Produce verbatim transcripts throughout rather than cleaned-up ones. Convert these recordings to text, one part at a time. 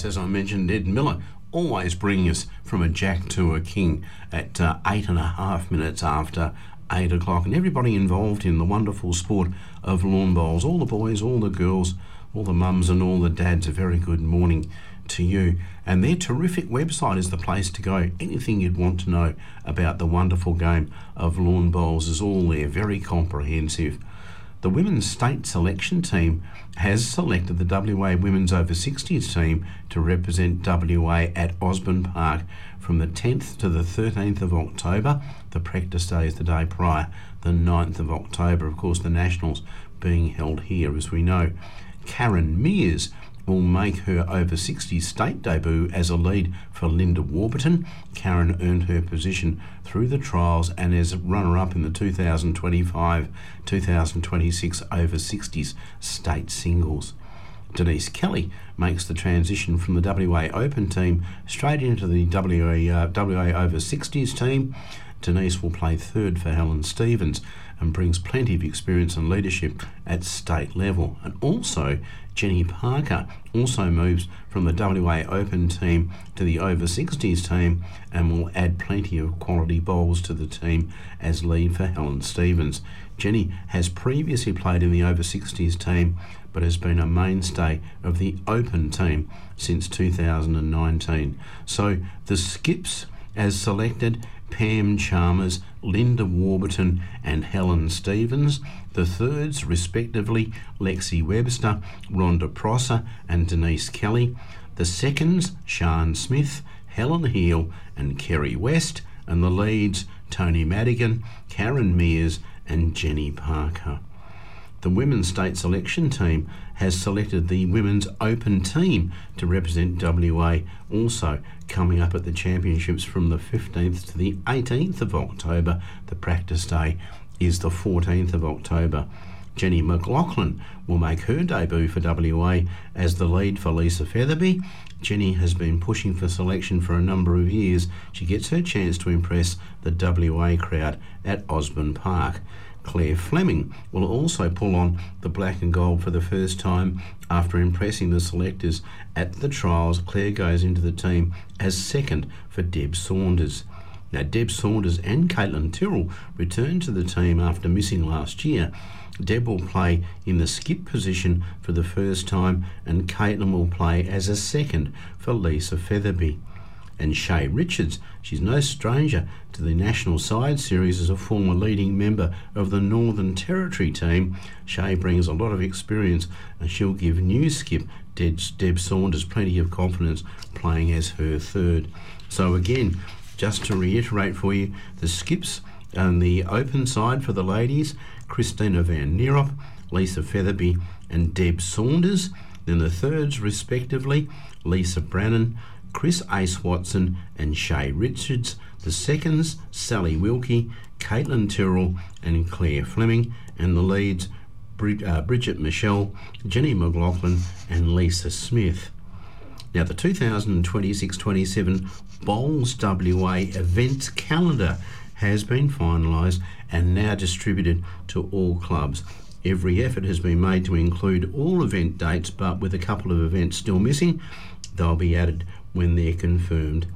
Yes, as I mentioned, Ed Miller always bringing us from a jack to a king at uh, eight and a half minutes after eight o'clock. And everybody involved in the wonderful sport of lawn bowls, all the boys, all the girls, all the mums and all the dads, a very good morning to you. And their terrific website is the place to go. Anything you'd want to know about the wonderful game of lawn bowls is all there, very comprehensive. The women's state selection team has selected the W A Women's Over sixties team to represent W A at Osborne Park from the tenth to the thirteenth of October. The practice day is the day prior, the ninth of October. Of course, the Nationals being held here, as we know. Karen Mears will make her over sixties state debut as a lead for Linda Warburton. Karen earned her position through the trials and as runner-up in the two thousand twenty-five two thousand twenty-six over sixties state singles. Denise Kelly makes the transition from the W A Open team straight into the W A, uh, W A over sixties team. Denise will play third for Helen Stevens and brings plenty of experience and leadership at state level. And also, Jenny Parker also moves from the W A Open team to the over sixties team and will add plenty of quality bowls to the team as lead for Helen Stevens. Jenny has previously played in the over sixties team but has been a mainstay of the Open team since two thousand nineteen. So the skips as selected: Pam Chalmers, Linda Warburton and Helen Stevens. The thirds, respectively, Lexi Webster, Rhonda Prosser and Denise Kelly. The seconds, Sian Smith, Helen Heal and Kerry West. And the leads, Tony Madigan, Karen Mears and Jenny Parker. The women's state selection team has selected the women's open team to represent W A, also coming up at the championships from the fifteenth to the eighteenth of October. The practice day is the fourteenth of October. Jenny McLaughlin will make her debut for W A as the lead for Lisa Featherby. Jenny has been pushing for selection for a number of years. She gets her chance to impress the W A crowd at Osborne Park. Claire Fleming will also pull on the black and gold for the first time after impressing the selectors at the trials. Claire goes into the team as second for Deb Saunders. Now, Deb Saunders and Caitlin Tyrrell returned to the team after missing last year. Deb will play in the skip position for the first time and Caitlin will play as a second for Lisa Featherby. And Shay Richards, she's no stranger to the National Side Series as a former leading member of the Northern Territory team. Shay brings a lot of experience and she'll give new skip Deb, Deb Saunders plenty of confidence playing as her third. So again, just to reiterate for you, the skips on the open side for the ladies, Christina Van Nierop, Lisa Featherby and Deb Saunders. Then the thirds respectively, Lisa Brannan, Chris Ace Watson and Shay Richards. The seconds, Sally Wilkie, Caitlin Tyrrell and Claire Fleming. And the leads, Brid- uh, Bridget Michelle, Jenny McLaughlin and Lisa Smith. Now, the two thousand twenty-six twenty-seven Bowls W A events calendar has been finalised and now distributed to all clubs. Every effort has been made to include all event dates, but with a couple of events still missing, they'll be added when they're confirmed.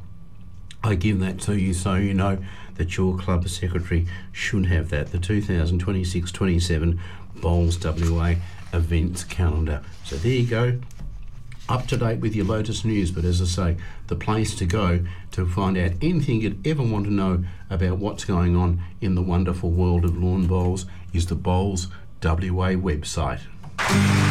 I give that to you so you know that your club secretary should have that, the two thousand twenty-six twenty-seven Bowls W A events calendar. So there you go, up to date with your Lotus News. But as I say, the place to go to find out anything you'd ever want to know about what's going on in the wonderful world of lawn bowls is the Bowls W A website.